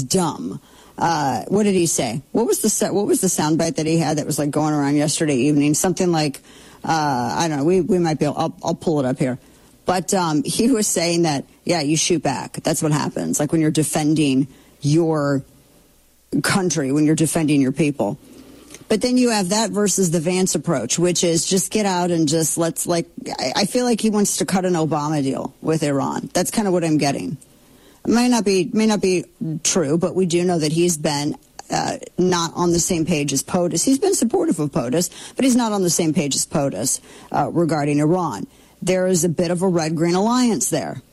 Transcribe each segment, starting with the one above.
dumb. What did he say? What was the soundbite that he had that was like going around yesterday evening? Something like, I don't know. We might be able, I'll pull it up here. But he was saying that, yeah, you shoot back. That's what happens. Like when you're defending your country, when you're defending your people. But then you have that versus the Vance approach, which is just get out and just I feel like he wants to cut an Obama deal with Iran. That's kind of what I'm getting. It may not be true, but we do know that he's been not on the same page as POTUS. He's been supportive of POTUS, but he's not on the same page as POTUS regarding Iran. There is a bit of a red-green alliance there.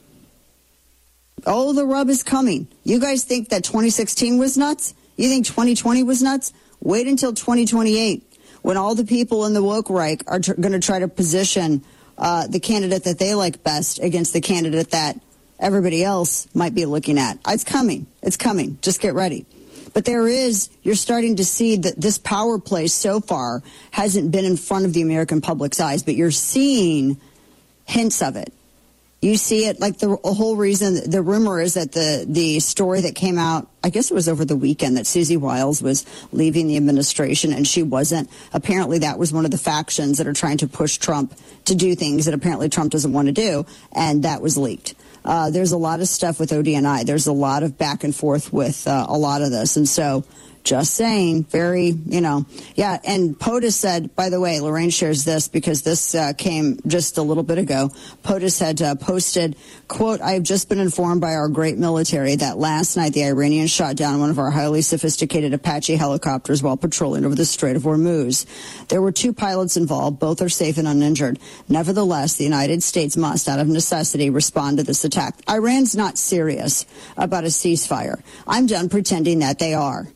Oh, the rub is coming. You guys think that 2016 was nuts? You think 2020 was nuts? Wait until 2028 when all the people in the woke Reich are going to try to position the candidate that they like best against the candidate that everybody else might be looking at. It's coming. It's coming. Just get ready. But you're starting to see that this power play so far hasn't been in front of the American public's eyes, but you're seeing hints of it. You see it, like the whole reason, the rumor is that the story that came out, I guess it was over the weekend, that Susie Wiles was leaving the administration and she wasn't. Apparently that was one of the factions that are trying to push Trump to do things that apparently Trump doesn't want to do, and that was leaked. There's a lot of stuff with ODNI. There's a lot of back and forth with a lot of this, and so just saying, very, yeah. And POTUS said, by the way, Lorraine shares this because this came just a little bit ago. POTUS had posted, quote, I have just been informed by our great military that last night the Iranians shot down one of our highly sophisticated Apache helicopters while patrolling over the Strait of Hormuz. There were 2 pilots involved. Both are safe and uninjured. Nevertheless, the United States must, out of necessity, respond to this attack. Iran's not serious about a ceasefire. I'm done pretending that they are.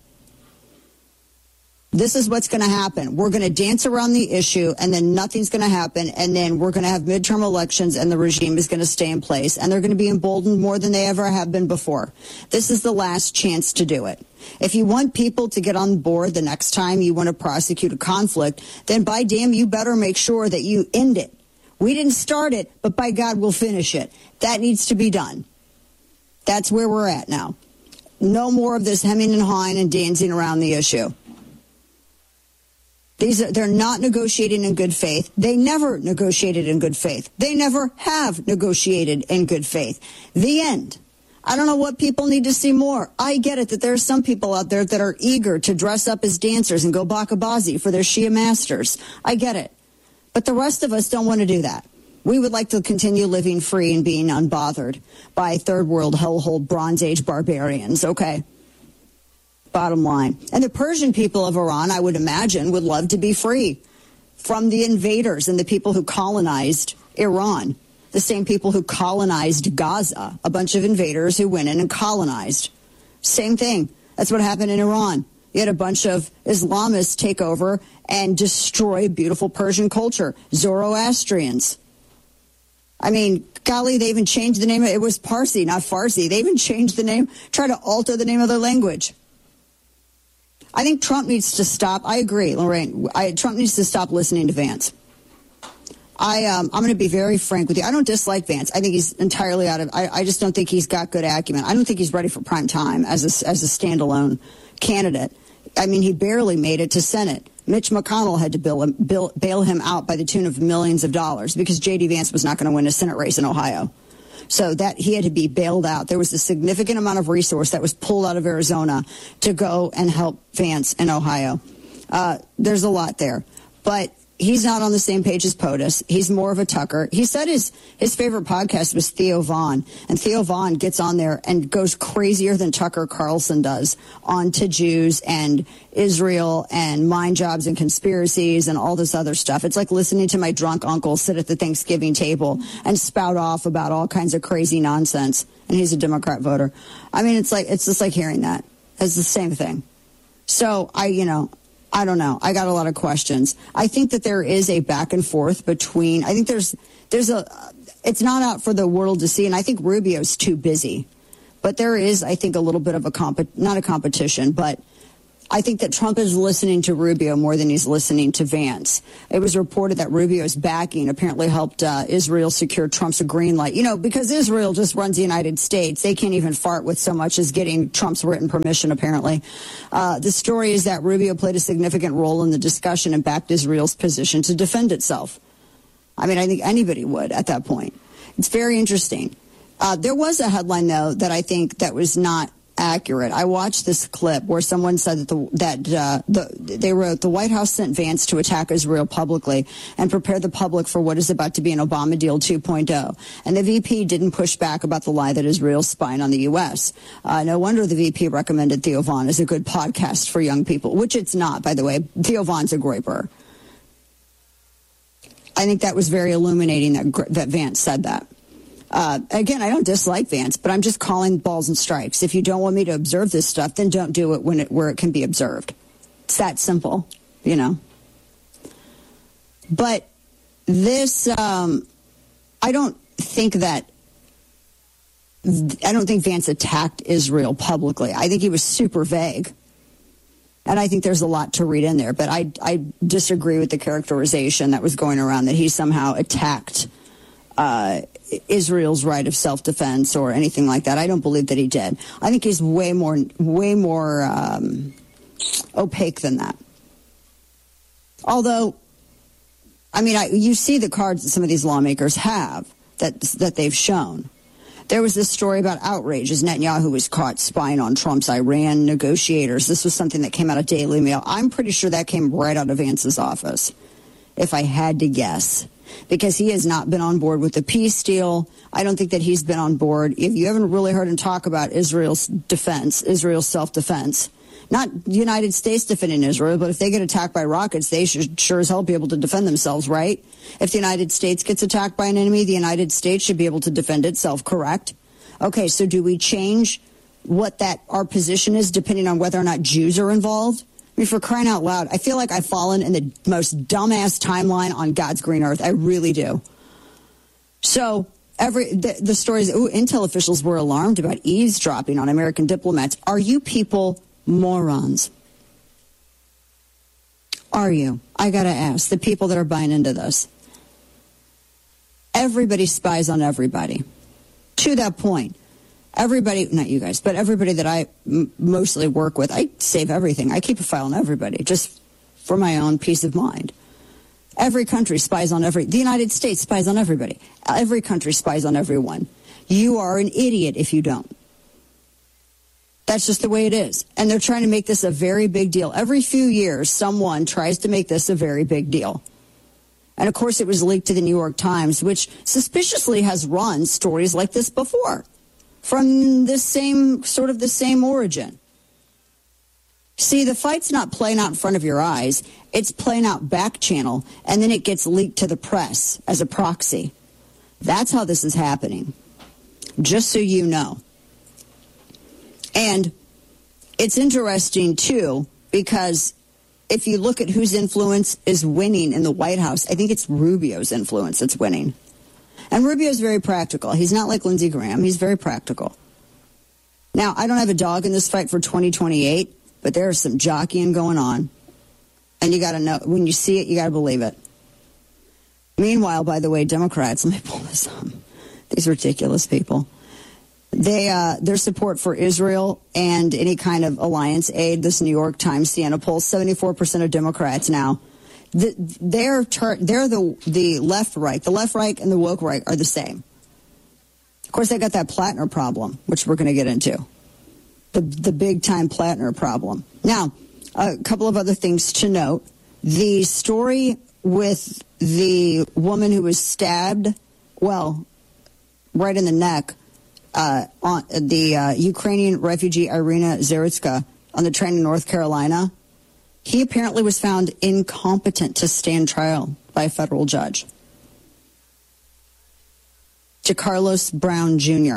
This is what's going to happen. We're going to dance around the issue, and then nothing's going to happen, and then we're going to have midterm elections, and the regime is going to stay in place, and they're going to be emboldened more than they ever have been before. This is the last chance to do it. If you want people to get on board the next time you want to prosecute a conflict, then by damn, you better make sure that you end it. We didn't start it, but by God, we'll finish it. That needs to be done. That's where we're at now. No more of this hemming and hawing and dancing around the issue. They're not negotiating in good faith. They never negotiated in good faith. They never have negotiated in good faith. The end. I don't know what people need to see more. I get it that there are some people out there that are eager to dress up as dancers and go bakabazi for their Shia masters. I get it. But the rest of us don't want to do that. We would like to continue living free and being unbothered by third world hellhole Bronze Age barbarians. Okay. Bottom line. And the Persian people of Iran, I would imagine, would love to be free from the invaders and the people who colonized Iran, the same people who colonized Gaza, a bunch of invaders who went in and colonized. Same thing. That's what happened in Iran. You had a bunch of Islamists take over and destroy beautiful Persian culture, Zoroastrians. I mean, golly, they even changed the name. It was Parsi, not Farsi. They even changed the name, try to alter the name of their language. I think Trump needs to stop. I agree, Lorraine. Trump needs to stop listening to Vance. I'm going to be very frank with you. I don't dislike Vance. I think he's entirely out of. I just don't think he's got good acumen. I don't think he's ready for prime time as a standalone candidate. I mean, he barely made it to Senate. Mitch McConnell had to bail him out by the tune of millions of dollars because J.D. Vance was not going to win a Senate race in Ohio. So that he had to be bailed out. There was a significant amount of resource that was pulled out of Arizona to go and help Vance in Ohio. There's a lot there. But he's not on the same page as POTUS. He's more of a Tucker. He said his favorite podcast was Theo Vaughn. And Theo Vaughn gets on there and goes crazier than Tucker Carlson does onto Jews and Israel and mind jobs and conspiracies and all this other stuff. It's like listening to my drunk uncle sit at the Thanksgiving table and spout off about all kinds of crazy nonsense. And he's a Democrat voter. I mean, it's just like hearing that. It's the same thing. So I don't know. I got a lot of questions. I think that there is a back and forth between, I think it's not out for the world to see, and I think Rubio's too busy. But there is, I think, a little bit of not a competition, but I think that Trump is listening to Rubio more than he's listening to Vance. It was reported that Rubio's backing apparently helped Israel secure Trump's green light. You know, because Israel just runs the United States. They can't even fart with so much as getting Trump's written permission, apparently. The story is that Rubio played a significant role in the discussion and backed Israel's position to defend itself. I mean, I think anybody would at that point. It's very interesting. There was a headline, though, that I think that was not accurate. I watched this clip where someone said that they wrote, the White House sent Vance to attack Israel publicly and prepare the public for what is about to be an Obama deal 2.0. And the VP didn't push back about the lie that Israel's spying on the U.S. No wonder the VP recommended Theo Von as a good podcast for young people, which it's not, by the way. Theo Von's a groyper. I think that was very illuminating that Vance said that. Again, I don't dislike Vance, but I'm just calling balls and strikes. If you don't want me to observe this stuff, then don't do it where it can be observed. It's that simple, you know. But this, I don't think Vance attacked Israel publicly. I think he was super vague. And I think there's a lot to read in there. But I disagree with the characterization that was going around that he somehow attacked Israel's right of self-defense or anything like that. I don't believe that he did. I think he's way more opaque than that. Although, I mean, you see the cards that some of these lawmakers have that they've shown. There was this story about outrage as Netanyahu was caught spying on Trump's Iran negotiators. This was something that came out of Daily Mail. I'm pretty sure that came right out of Vance's office, if I had to guess, because he has not been on board with the peace deal. I don't think that he's been on board. If you haven't really heard him talk about Israel's defense, Israel's self-defense, not the United States defending Israel, but if they get attacked by rockets, they should sure as hell be able to defend themselves, right? If the United States gets attacked by an enemy, the United States should be able to defend itself, correct? Okay, so do we change what our position is depending on whether or not Jews are involved? I mean, for crying out loud, I feel like I've fallen in the most dumbass timeline on God's green earth. I really do. So the stories, intel officials were alarmed about eavesdropping on American diplomats. Are you people morons? Are you? I got to ask the people that are buying into this. Everybody spies on everybody. To that point, everybody, not you guys, but everybody that I mostly work with, I save everything. I keep a file on everybody just for my own peace of mind. Every country spies on the United States spies on everybody. Every country spies on everyone. You are an idiot if you don't. That's just the way it is. And they're trying to make this a very big deal. Every few years, someone tries to make this a very big deal. And, of course, it was leaked to the New York Times, which suspiciously has run stories like this before from the same origin. See, the fight's not playing out in front of your eyes. It's playing out back channel, and then it gets leaked to the press as a proxy. That's how this is happening, just so you know. And it's interesting, too, because if you look at whose influence is winning in the White House, I think it's Rubio's influence that's winning. And Rubio's very practical. He's not like Lindsey Graham. He's very practical. Now, I don't have a dog in this fight for 2028, but there's some jockeying going on. And you got to know, when you see it, you got to believe it. Meanwhile, by the way, Democrats, let me pull this up. These ridiculous people. Their support for Israel and any kind of alliance aid, this New York Times Siena poll, 74% of Democrats now. They're the left right. The left right and the woke right are the same. Of course, they got that Plattner problem, which we're going to get into. The big-time Plattner problem. Now, a couple of other things to note. The story with the woman who was stabbed, right in the neck, on the Ukrainian refugee Irina Zaritska on the train in North Carolina, he apparently was found incompetent to stand trial by a federal judge. DeCarlos Brown Jr.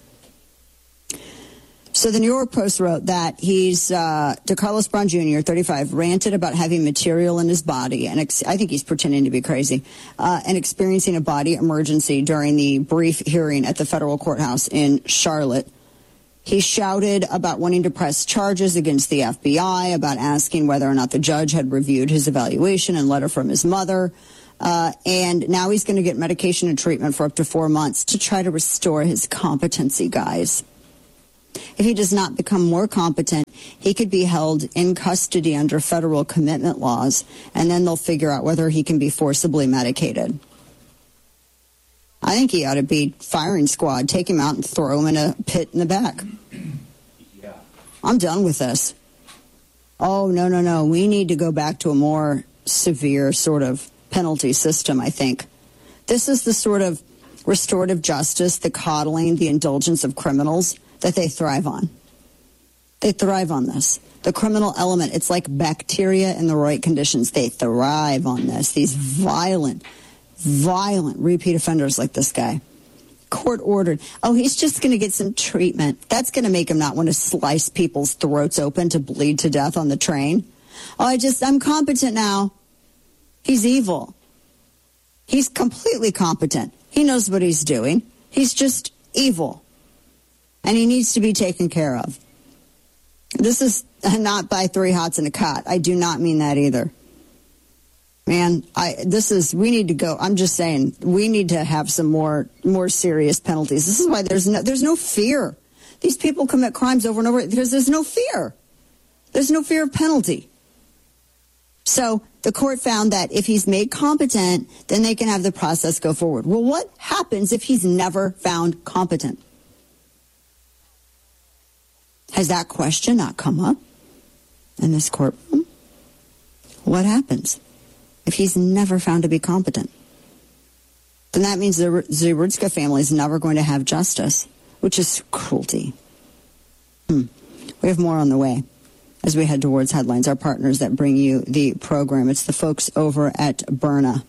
So the New York Post wrote that DeCarlos Brown Jr., 35, ranted about having material in his body, and I think he's pretending to be crazy, and experiencing a body emergency during the brief hearing at the federal courthouse in Charlotte. He shouted about wanting to press charges against the FBI, about asking whether or not the judge had reviewed his evaluation and letter from his mother. And now he's going to get medication and treatment for up to 4 months to try to restore his competency, guys. If he does not become more competent, he could be held in custody under federal commitment laws, and then they'll figure out whether he can be forcibly medicated. I think he ought to be firing squad. Take him out and throw him in a pit in the back. Yeah. I'm done with this. Oh, no. We need to go back to a more severe sort of penalty system, I think. This is the sort of restorative justice, the coddling, the indulgence of criminals that they thrive on. They thrive on this. The criminal element, it's like bacteria in the right conditions. They thrive on this. These violent repeat offenders like this guy. Court ordered. Oh, he's just going to get some treatment. That's going to make him not want to slice people's throats open to bleed to death on the train. Oh, I'm competent now. He's evil. He's completely competent. He knows what he's doing. He's just evil. And he needs to be taken care of. This is not by 3 hots and a cot. I do not mean that either. Man, we need to go. I'm just saying, we need to have some more serious penalties. This is why there's no fear. These people commit crimes over and over because there's no fear. There's no fear of penalty. So the court found that if he's made competent, then they can have the process go forward. Well, what happens if he's never found competent? Has that question not come up in this courtroom? What happens if he's never found to be competent? Then that means the Zawierczka family is never going to have justice, which is cruelty. We have more on the way as we head towards headlines. Our partners that bring you the program, it's the folks over at Byrna.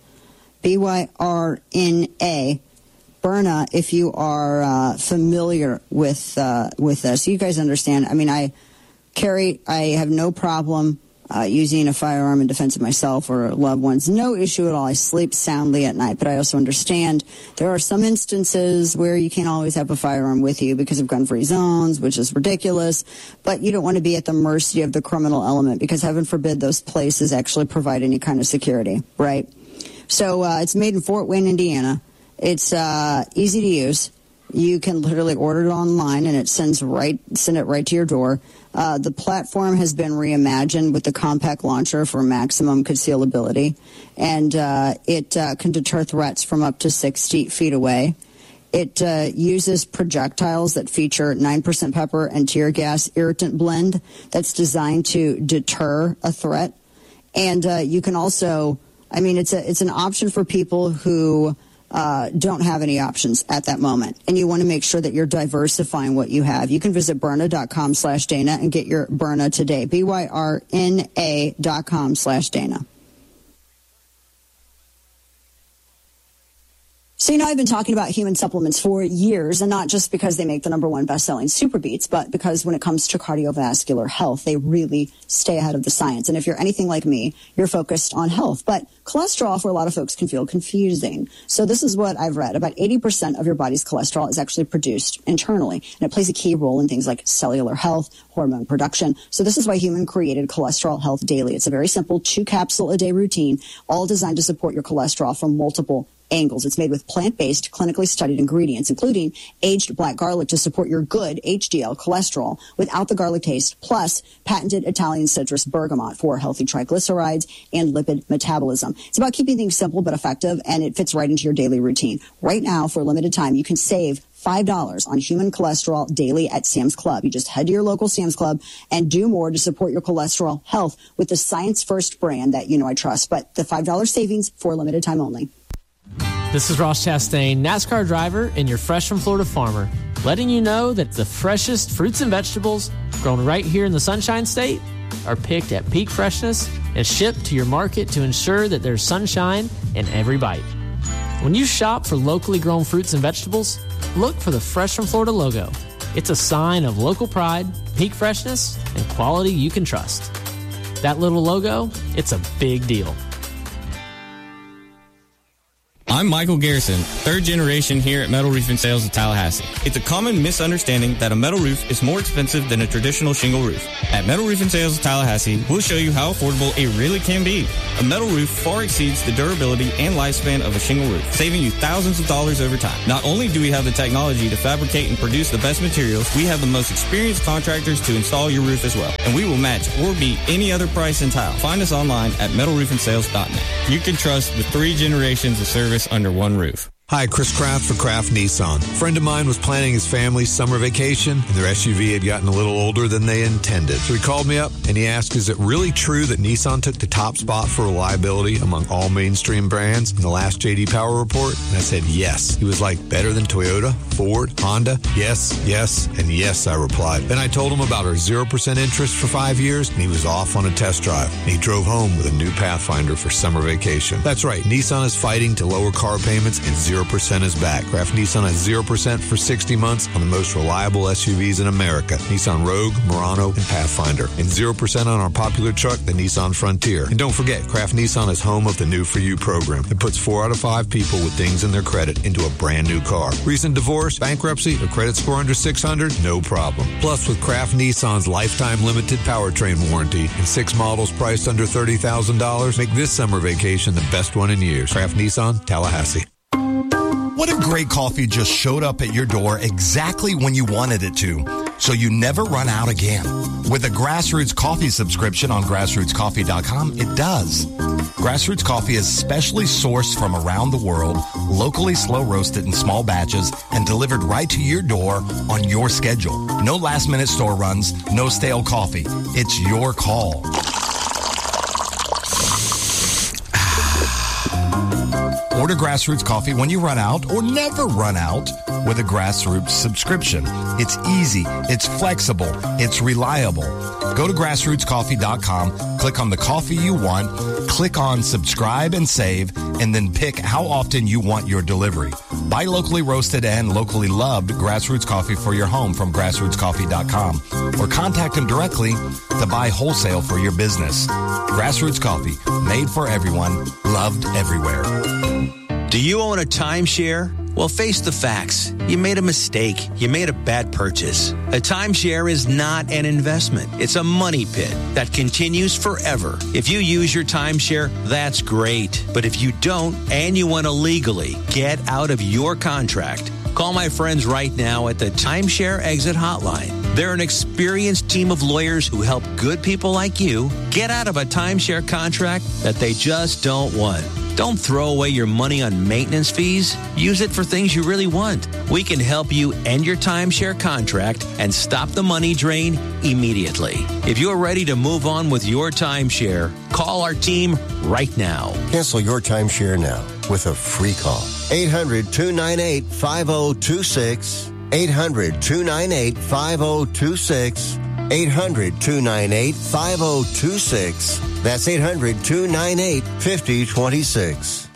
BYRNA. Byrna, if you are familiar with this, you guys understand. I mean, I have no problem using a firearm in defense of myself or loved ones. No issue at all. I sleep soundly at night, but I also understand there are some instances where you can't always have a firearm with you because of gun-free zones, which is ridiculous, but you don't want to be at the mercy of the criminal element because heaven forbid those places actually provide any kind of security, right? So it's made in Fort Wayne, Indiana. It's easy to use. You can literally order it online, and it send it right to your door. The platform has been reimagined with the compact launcher for maximum concealability, and it can deter threats from up to 60 feet away. It uses projectiles that feature 9% pepper and tear gas irritant blend that's designed to deter a threat. And you can also, it's an option for people who don't have any options at that moment. And you want to make sure that you're diversifying what you have. You can visit Byrna.com/Dana and get your Byrna today. BYRNA.com/Dana. So, I've been talking about human supplements for years, and not just because they make the #1 best-selling Super Beats, but because when it comes to cardiovascular health, they really stay ahead of the science. And if you're anything like me, you're focused on health. But cholesterol, for a lot of folks, can feel confusing. So this is what I've read. About 80% of your body's cholesterol is actually produced internally, and it plays a key role in things like cellular health, hormone production. So this is why Human created Cholesterol Health Daily. It's a very simple 2-capsule-a-day routine, all designed to support your cholesterol from multiple angles. It's made with plant-based, clinically studied ingredients, including aged black garlic to support your good HDL cholesterol without the garlic taste, plus patented Italian citrus bergamot for healthy triglycerides and lipid metabolism. It's about keeping things simple but effective, and it fits right into your daily routine. Right now, for a limited time, you can save $5 on Human Cholesterol Daily at Sam's Club. You just head to your local Sam's Club and do more to support your cholesterol health with the Science First brand that I trust. But the $5 savings for a limited time only. This is Ross Chastain, NASCAR driver and your Fresh from Florida farmer, letting you know that the freshest fruits and vegetables grown right here in the Sunshine State are picked at peak freshness and shipped to your market to ensure that there's sunshine in every bite. When you shop for locally grown fruits and vegetables, look for the Fresh from Florida logo. It's a sign of local pride, peak freshness, and quality you can trust. That little logo, it's a big deal. I'm Michael Garrison, third generation here at Metal Roofing Sales of Tallahassee. It's a common misunderstanding that a metal roof is more expensive than a traditional shingle roof. At Metal Roofing Sales of Tallahassee, we'll show you how affordable it really can be. A metal roof far exceeds the durability and lifespan of a shingle roof, saving you thousands of dollars over time. Not only do we have the technology to fabricate and produce the best materials, we have the most experienced contractors to install your roof as well. And we will match or beat any other price in tile. Find us online at metalroofingsales.net. You can trust the 3 generations of service under one roof. Hi, Chris Kraft for Kraft Nissan. A friend of mine was planning his family's summer vacation, and their SUV had gotten a little older than they intended. So he called me up, and he asked, is it really true that Nissan took the top spot for reliability among all mainstream brands in the last J.D. Power report? And I said, yes. He was like, better than Toyota, Ford, Honda? Yes, yes, and yes, I replied. Then I told him about our 0% interest for 5 years, and he was off on a test drive. And he drove home with a new Pathfinder for summer vacation. That's right, Nissan is fighting to lower car payments, and 0% is back. Kraft Nissan has 0% for 60 months on the most reliable SUVs in America. Nissan Rogue, Murano, and Pathfinder. And 0% on our popular truck, the Nissan Frontier. And don't forget, Kraft Nissan is home of the New For You program. It puts 4 out of 5 people with dings in their credit into a brand new car. Recent divorce, bankruptcy, or credit score under 600? No problem. Plus, with Kraft Nissan's lifetime limited powertrain warranty and 6 models priced under $30,000, make this summer vacation the best one in years. Kraft Nissan, Tallahassee. What if great coffee just showed up at your door exactly when you wanted it to, so you never run out again? With a Grassroots Coffee subscription on grassrootscoffee.com, it does. Grassroots Coffee is specially sourced from around the world, locally slow roasted in small batches, and delivered right to your door on your schedule. No last-minute store runs, no stale coffee. It's your call. Order Grassroots Coffee when you run out or never run out with a Grassroots subscription. It's easy, it's flexible, it's reliable. Go to grassrootscoffee.com, click on the coffee you want, click on subscribe and save, and then pick how often you want your delivery. Buy locally roasted and locally loved Grassroots Coffee for your home from grassrootscoffee.com or contact them directly to buy wholesale for your business. Grassroots Coffee, made for everyone, loved everywhere. Do you own a timeshare? Well, face the facts. You made a mistake. You made a bad purchase. A timeshare is not an investment. It's a money pit that continues forever. If you use your timeshare, that's great. But if you don't, and you want to legally get out of your contract, call my friends right now at the Timeshare Exit Hotline. They're an experienced team of lawyers who help good people like you get out of a timeshare contract that they just don't want. Don't throw away your money on maintenance fees. Use it for things you really want. We can help you end your timeshare contract and stop the money drain immediately. If you're ready to move on with your timeshare, call our team right now. Cancel your timeshare now with a free call. 800-298-5026. 800-298-5026. 800-298-5026. That's 800-298-5026.